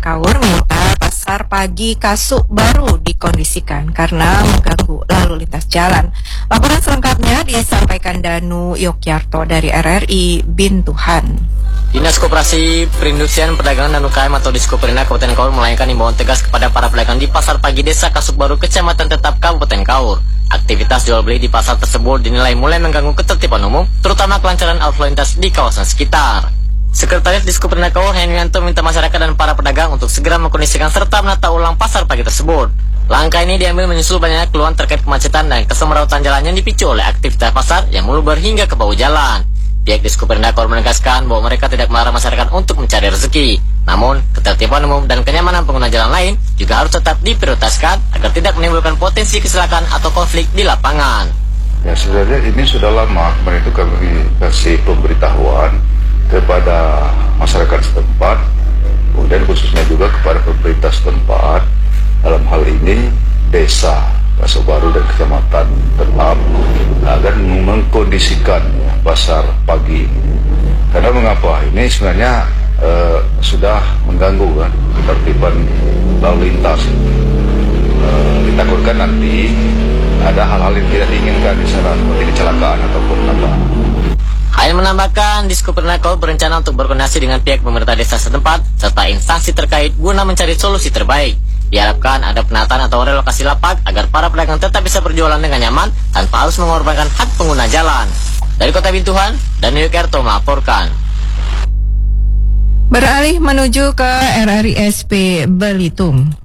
Kaur meminta pasar pagi Kasuk baru dikondisikan karena mengganggu lalu lintas jalan. Laporan selengkapnya disampaikan Danu Yogyarto dari RRI Bintuhan. Dinas Koperasi Perindustrian Perdagangan dan UKM atau Diskoperina Kabupaten Kaur melayangkan imbauan tegas kepada para pedagang di Pasar Pagi Desa Kasuk Baru, Kecamatan Tetap Kabupaten Kaur. Aktivitas jual beli di pasar tersebut dinilai mulai mengganggu ketertiban umum, terutama kelancaran arus lalu lintas di kawasan sekitar. Sekretaris Diskoperina Kaur Henrianto minta masyarakat dan para pedagang untuk segera mengkondisikan serta menata ulang pasar pagi tersebut. Langkah ini diambil menyusul banyaknya keluhan terkait kemacetan dan kesemrautan jalan yang dipicu oleh aktivitas pasar yang meluber hingga ke bahu jalan. Pihak Diskoperina Kaur menegaskan bahwa mereka tidak melarang masyarakat untuk mencari rezeki. Namun, ketertiban umum dan kenyamanan pengguna jalan lain juga harus tetap diprioritaskan agar tidak menimbulkan potensi kecelakaan atau konflik di lapangan. Ya, sebenarnya ini sudah lama, kemarin itu kami kasih pemberitahuan kepada masyarakat setempat, kemudian khususnya juga kepada pemerintah setempat, dalam hal ini desa Kasuk Baru dan Kecamatan Tetap, agar mengkondisikan pasar pagi. Karena mengapa? Ini sebenarnya sudah mengganggu kan ketertiban lalu lintas. Ditakutkan nanti ada hal-hal yang tidak diinginkan di sana, seperti kecelakaan ataupun apa. Hanya menambahkan, Diskoperina Kaur berencana untuk berkoordinasi dengan pihak pemerintah desa setempat serta instansi terkait guna mencari solusi terbaik. Diharapkan ada penataan atau relokasi lapak agar para pedagang tetap bisa berjualan dengan nyaman tanpa harus mengorbankan hak pengguna jalan. Dari Kota Bintuhan, Danu Yogyarto melaporkan. Beralih menuju ke RRI SP Belitung.